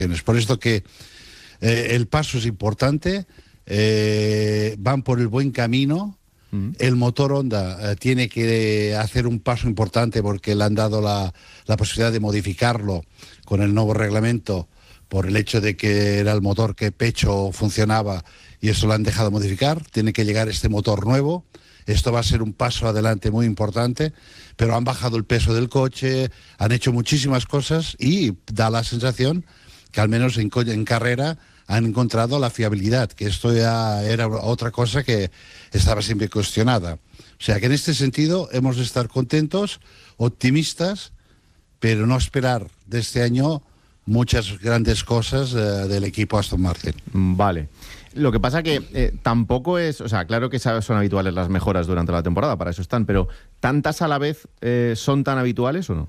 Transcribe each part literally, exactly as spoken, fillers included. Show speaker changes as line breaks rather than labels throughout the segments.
Por esto que eh, el paso es importante, eh, van por el buen camino. Mm. El motor Honda eh, tiene que hacer un paso importante porque le han dado la, la posibilidad de modificarlo con el nuevo reglamento por el hecho de que era el motor que pecho funcionaba y eso lo han dejado modificar. Tiene que llegar este motor nuevo. Esto va a ser un paso adelante muy importante, pero han bajado el peso del coche, han hecho muchísimas cosas y da la sensación que al menos en, en carrera han encontrado la fiabilidad, que esto ya era otra cosa que estaba siempre cuestionada. O sea que en este sentido hemos de estar contentos, optimistas, pero no esperar de este año muchas grandes cosas eh, del equipo Aston Martin.
Vale. Lo que pasa que eh, tampoco es... O sea, claro que son habituales las mejoras durante la temporada, para eso están, pero ¿tantas a la vez eh, son tan habituales o no?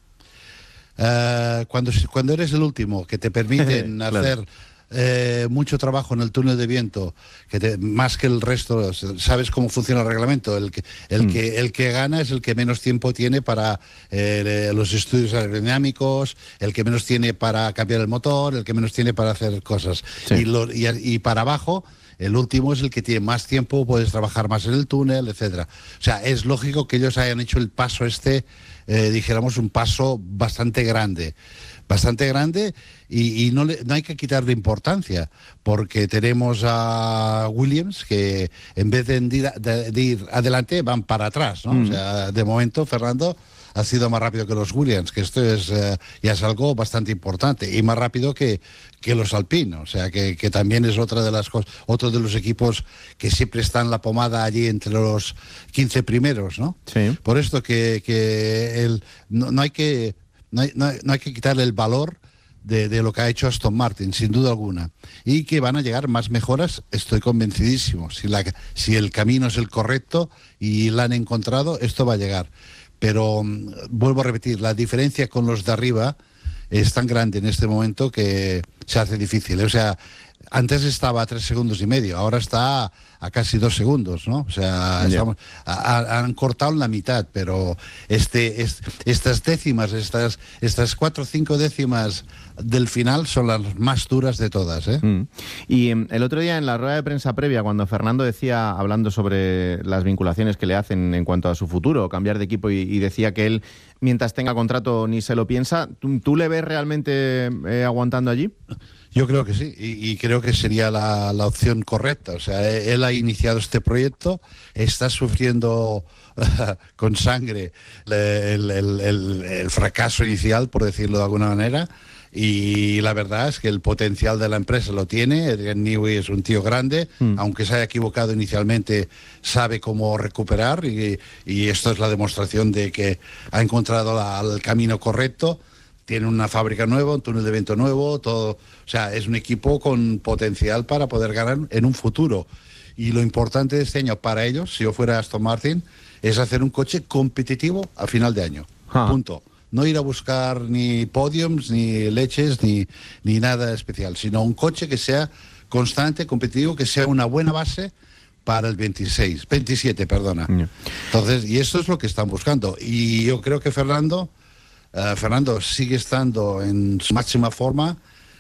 Uh, cuando, cuando eres el último, que te permiten claro. hacer eh, mucho trabajo en el túnel de viento, que te, más que el resto, sabes cómo funciona el reglamento, el que, el, mm. que, el que gana es el que menos tiempo tiene para eh, los estudios aerodinámicos, el que menos tiene para cambiar el motor, el que menos tiene para hacer cosas. Sí. Y, lo, y, y para abajo, el último es el que tiene más tiempo, puedes trabajar más en el túnel, etcétera. O sea, es lógico que ellos hayan hecho el paso este, eh, dijéramos, un paso bastante grande. Bastante grande y, y no, le, no hay que quitarle importancia, porque tenemos a Williams que en vez de ir, de, de ir adelante van para atrás, ¿no? Mm. O sea, de momento Fernando ha sido más rápido que los Williams, que esto es eh, ya es algo bastante importante, y más rápido que, que los Alpine, o sea que, que también es otra de las cosas, otro de los equipos que siempre está en la pomada allí entre los quince primeros, ¿no?
Sí.
Por esto que, que el, no, no hay que no hay, no, hay, no hay que quitarle el valor de, de lo que ha hecho Aston Martin, sin duda alguna, y que van a llegar más mejoras, estoy convencidísimo. Si, la, si el camino es el correcto y la han encontrado, esto va a llegar. Pero um, vuelvo a repetir, la diferencia con los de arriba es tan grande en este momento que se hace difícil. O sea, antes estaba a tres segundos y medio, ahora está a casi dos segundos, ¿no? O sea, yeah. estamos, a, han cortado la mitad, pero este, es, estas décimas, estas, estas cuatro o cinco décimas del final son las más duras de todas, ¿eh?
Mm. Y um, el otro día en la rueda de prensa previa, cuando Fernando decía, hablando sobre las vinculaciones que le hacen en cuanto a su futuro, cambiar de equipo, y, y decía que él, mientras tenga contrato, ni se lo piensa, ¿tú, tú le ves realmente eh, aguantando allí?
Yo creo que sí, y, y creo que sería la, la opción correcta. O sea, él ha iniciado este proyecto, está sufriendo uh, con sangre el, el, el, el fracaso inicial, por decirlo de alguna manera, y la verdad es que el potencial de la empresa lo tiene. Adrian Newey es un tío grande, mm. aunque se haya equivocado inicialmente, sabe cómo recuperar, y, y esto es la demostración de que ha encontrado la, el camino correcto. Tiene una fábrica nueva, un túnel de viento nuevo, todo. O sea, es un equipo con potencial para poder ganar en un futuro. Y lo importante de este año para ellos, si yo fuera Aston Martin, es hacer un coche competitivo a final de año. Ah. Punto. No ir a buscar ni podiums, ni leches, ni, ni nada especial, sino un coche que sea constante, competitivo, que sea una buena base para el veintiséis, veintisiete, perdona. Yeah. Entonces, y eso es lo que están buscando. Y yo creo que Fernando... Uh, Fernando sigue estando en su máxima forma,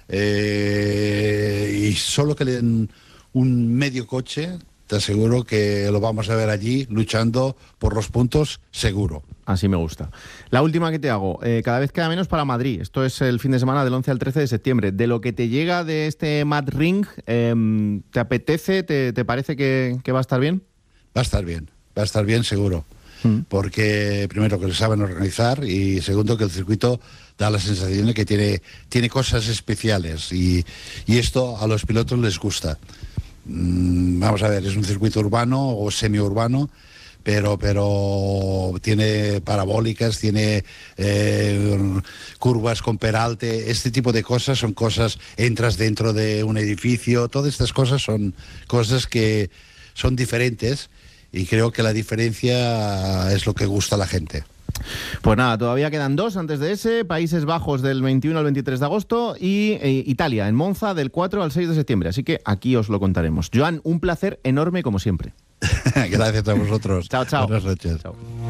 eh, y solo que le den un medio coche, te aseguro que lo vamos a ver allí luchando por los puntos, seguro.
Así me gusta. La última que te hago, eh, cada vez queda menos para Madrid. Esto es el fin de semana del once al trece de septiembre. De lo que te llega de este Mad Ring, eh, ¿te apetece? ¿Te, te parece que, que va a estar bien?
Va a estar bien, va a estar bien seguro. Porque primero que lo saben organizar, y segundo que el circuito da la sensación de que tiene, tiene cosas especiales, y, y esto a los pilotos les gusta. Mm, vamos a ver, es un circuito urbano o semiurbano, pero, pero tiene parabólicas, tiene eh, curvas con peralte, este tipo de cosas son cosas, entras dentro de un edificio, todas estas cosas son cosas que son diferentes. Y creo que la diferencia es lo que gusta a la gente.
Pues nada, todavía quedan dos antes de ese. Países Bajos del veintiuno al veintitrés de agosto y eh, Italia, en Monza, del cuatro al seis de septiembre. Así que aquí os lo contaremos. Joan, un placer enorme como siempre.
Gracias a vosotros.
Chao, chao.
Buenas noches.
Chao.